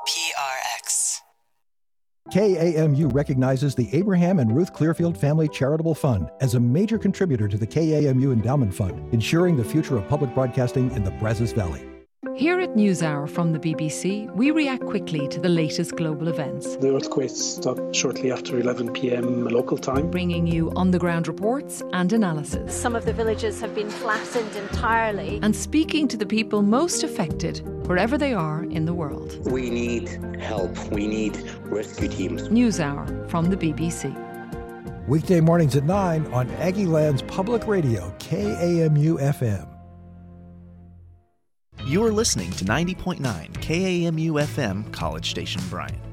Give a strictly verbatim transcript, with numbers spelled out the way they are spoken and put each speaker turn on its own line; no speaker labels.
P R X.
K A M U recognizes the Abraham and Ruth Clearfield Family Charitable Fund as a major contributor to the K A M U Endowment Fund, ensuring the future of public broadcasting in the Brazos Valley.
Here at NewsHour from the B B C, we react quickly to the latest global events.
The earthquake stopped shortly after eleven p.m. local time.
Bringing you on-the-ground reports and analysis.
Some of the villages have been flattened entirely.
And speaking to the people most affected, wherever they are in the world.
We need help. We need rescue teams.
NewsHour from the B B C.
Weekday mornings at nine on Aggie Land's Public Radio, K A M U F M.
You're listening to ninety point nine K A M U F M, College Station, Bryan.